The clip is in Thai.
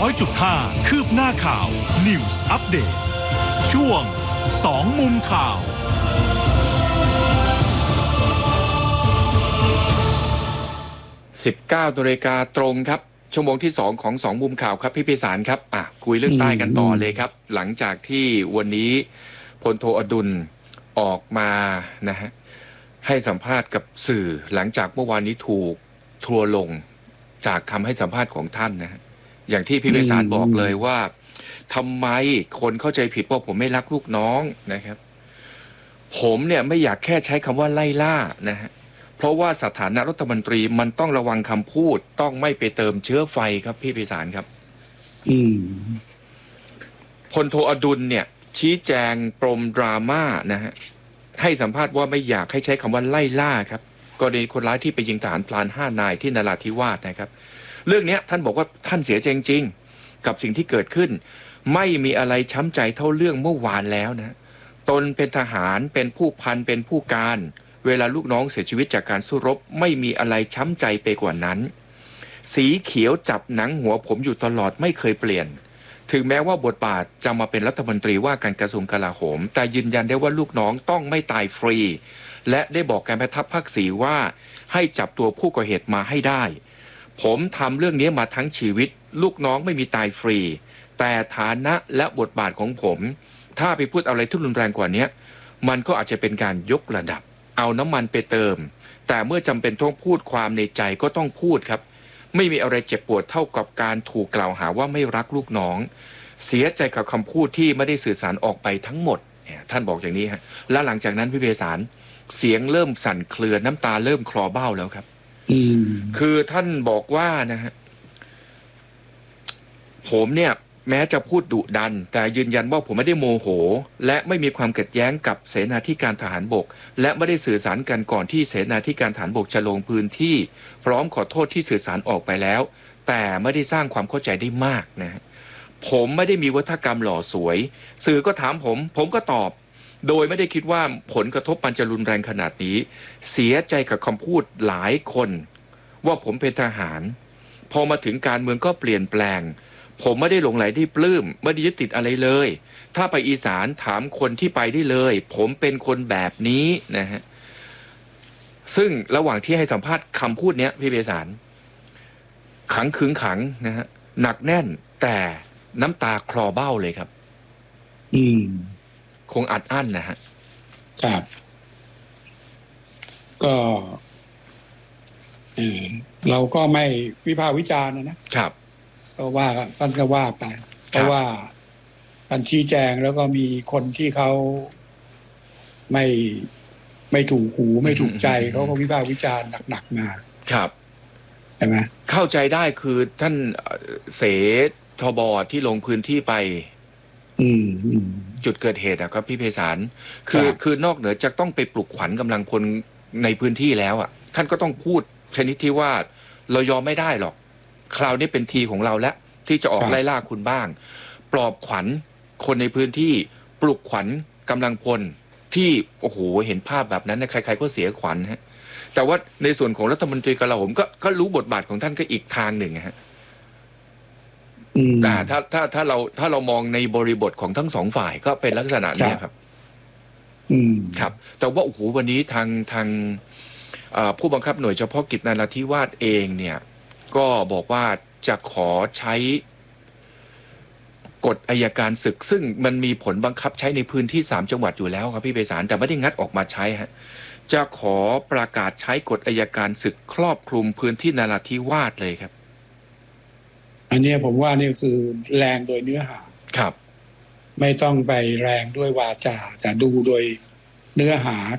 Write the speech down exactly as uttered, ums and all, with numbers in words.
อยจุดห้า คืบหน้าข่าว News Update ช่วงสองมุมข่าวสิบเก้านาฬิกาตรงครับชั่วโมงที่สองของสองมุมข่าวครับพี่พิสารครับอ่ะคุยเรื่องใต้กันต่อเลยครับหลังจากที่วันนี้พลโทอดุลออกมานะฮะให้สัมภาษณ์กับสื่อหลังจากเมื่อวานนี้ถูกทัวร์ลงจากคำให้สัมภาษณ์ของท่านนะฮะอย่างที่พี่พิสารบอกเลยว่าทำไมคนเข้าใจผิดว่าผมไม่รักลูกน้องนะครับผมเนี่ยไม่อยากแค่ใช้คำว่าไล่ล่านะฮะเพราะว่าสถานะรัฐมนตรีมันต้องระวังคำพูดต้องไม่ไปเติมเชื้อไฟครับพี่พิสารครับอืมพลโทอดุลเนี่ยชี้แจงปรมดราม่านะฮะให้สัมภาษณ์ว่าไม่อยากให้ใช้คำว่าไล่ล่าครับกรณีคนร้ายที่ไปยิงทหารพลานห้านายที่นราธิวาสนะครับเรื่องนี้ท่านบอกว่าท่านเสียใจจริงกับสิ่งที่เกิดขึ้นไม่มีอะไรช้ำใจเท่าเรื่องเมื่อวานแล้วนะตนเป็นทหารเป็นผู้พันเป็นผู้การเวลาลูกน้องเสียชีวิตจากการสู้รบไม่มีอะไรช้ำใจไปกว่านั้นสีเขียวจับหนังหัวผมอยู่ตลอดไม่เคยเปลี่ยนถึงแม้ว่าบทบาทจะมาเป็นรัฐมนตรีว่าการกระทรวงกลาโหมแต่ยืนยันได้ว่าลูกน้องต้องไม่ตายฟรีและได้บอกการแพทย์ทัพภาคสีว่าให้จับตัวผู้ก่อเหตุมาให้ได้ผมทำเรื่องนี้มาทั้งชีวิตลูกน้องไม่มีตายฟรีแต่ฐานะและบทบาทของผมถ้าไปพูดอะไรที่รุนแรงกว่านี้มันก็อาจจะเป็นการยกระดับเอาน้ำมันไปเติมแต่เมื่อจำเป็นต้องพูดความในใจก็ต้องพูดครับไม่มีอะไรเจ็บปวดเท่ากับการถูกกล่าวหาว่าไม่รักลูกน้องเสียใจกับคำพูดที่ไม่ได้สื่อสารออกไปทั้งหมดท่านบอกอย่างนี้ฮะและหลังจากนั้นพี่เบสารเสียงเริ่มสั่นเครือน้ำตาเริ่มคลอเบ้าแล้วครับคือท่านบอกว่านะฮะผมเนี่ยแม้จะพูดดุดันแต่ยืนยันว่าผมไม่ได้โมโหและไม่มีความขัดแย้งกับเสนาธิการทหารบกและไม่ได้สื่อสารกันก่อนที่เสนาธิการทหารบกจะลงพื้นที่พร้อมขอโทษที่สื่อสารออกไปแล้วแต่ไม่ได้สร้างความเข้าใจได้มากนะผมไม่ได้มีวัฒกรรมหล่อสวยสื่อก็ถามผมผมก็ตอบโดยไม่ได้คิดว่าผลกระทบมันจะรุนแรงขนาดนี้เสียใจกับคำพูดหลายคนว่าผมเป็นทหารพอมาถึงการเมืองก็เปลี่ยนแปลงผมไม่ได้หลงไหลได้ปลื้มไม่ได้ยึดติดอะไรเลยถ้าไปอีสานถามคนที่ไปได้เลยผมเป็นคนแบบนี้นะฮะซึ่งระหว่างที่ให้สัมภาษณ์คำพูดนี้พี่เบสารขังขึงขังนะฮะหนักแน่นแต่น้ำตาคลอเบ้าเลยครับอืมคงอัดอั้นนะฮะครับก็เออเราก็ไม่วิพากษ์วิจารณ์นะครับก็ว่าท่านก็ว่าไปเพราะว่าการชี้แจงแล้วก็มีคนที่เขาไม่ไม่ถูกหูไม่ถูกใจเขาก็วิพากษ์วิจารณ์หนักๆมาครับใช่ไหมเข้าใจได้คือท่านเสทบที่ลงพื้นที่ไปจุดเกิดเหตุอะครับพี่ไพศาลคือคือนอกเหนือจากต้องไปปลุกขวัญกำลังพลในพื้นที่แล้วอะท่านก็ต้องพูดชนิดที่ว่าเรายอมไม่ได้หรอกคราวนี้เป็นทีของเราแล้วที่จะออกไล่ล่าคุณบ้างปลอบขวัญคนในพื้นที่ปลุกขวัญกำลังพลที่โอ้โหเห็นภาพแบบนั้นใครๆก็เสียขวัญฮะแต่ว่าในส่วนของรัฐมนตรีกลาโหมก็ก็รู้บทบาทของท่านก็อีกทางหนึ่งฮะแต่ถ้าถ้าถ้าเราถ้าเรามองในบริบทของทั้งสองฝ่ายก็เป็นลักษณะนี้ครับครับแต่ว่าโอ้โหวันนี้ทางทางผู้บังคับหน่วยเฉพาะกิจนราธิวาสเองเนี่ยก็บอกว่าจะขอใช้กฎอัยการศึกซึ่งมันมีผลบังคับใช้ในพื้นที่สามจังหวัดอยู่แล้วครับพี่ไพศาลแต่ไม่ได้งัดออกมาใช้ฮะจะขอประกาศใช้กฎอัยการศึกครอบคลุมพื้นที่นราธิวาสเลยครับอันนี้ผมว่านี่คือแรงโดยเนื้อหาครับไม่ต้องไปแรงด้วยวาจาแต่ดูโดยเนื้อหา